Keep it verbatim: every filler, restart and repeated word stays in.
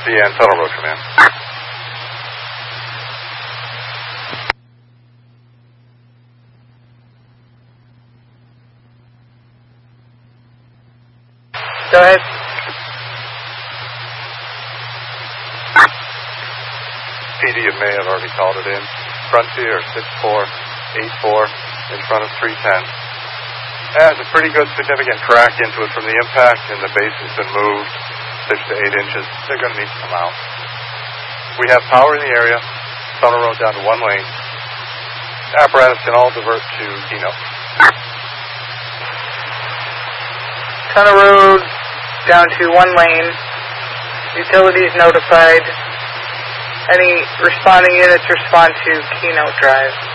C N Tunnel Road Command. Go ahead. P D of May have already called it in. Frontier six four eight four in front of three ten. Has a pretty good significant crack into it from the impact, and the base has been moved six to eight inches. They're going to need to come out. We have power in the area. Tunnel Road down to one lane. Apparatus can all divert to Keno. Tunnel Road down to one lane. Utilities notified. Any responding units respond to Keynote Drive.